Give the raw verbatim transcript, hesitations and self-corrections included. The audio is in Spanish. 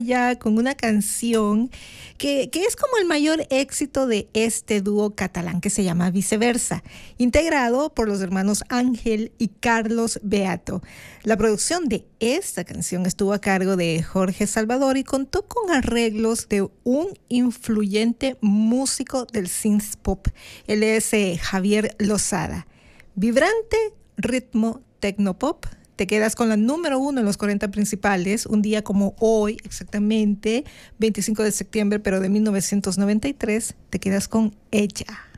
Ya con una canción que, que es como el mayor éxito de este dúo catalán que se llama Viceversa, integrado por los hermanos Ángel y Carlos Beato. La producción de esta canción estuvo a cargo de Jorge Salvador y contó con arreglos de un influyente músico del synth pop. Él es eh, Javier Lozada. Vibrante ritmo tecnopop. Te quedas con la número uno en los cuarenta principales, un día como hoy, exactamente, veinticinco de septiembre, pero de mil novecientos noventa y tres, te quedas con ella.